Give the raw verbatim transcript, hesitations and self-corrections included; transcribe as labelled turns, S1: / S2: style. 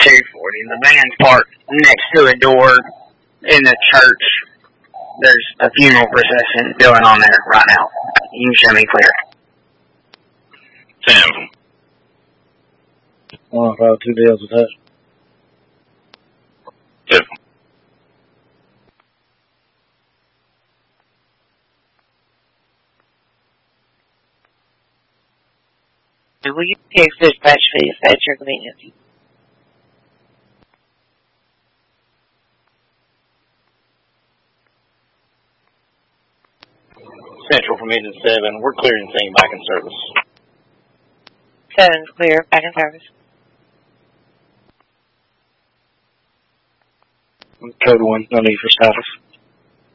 S1: two forty. The van's parked next to a door in the church. There's a funeral procession going on there right now. You can show me clear.
S2: Sam.
S3: One five two Dale's attached.
S2: Two.
S4: Will you text dispatch fees at your convenience?
S5: Central from eight to seven. We're clearing thing back in service.
S4: Seven's clear, back in service.
S3: Code one, no need for status.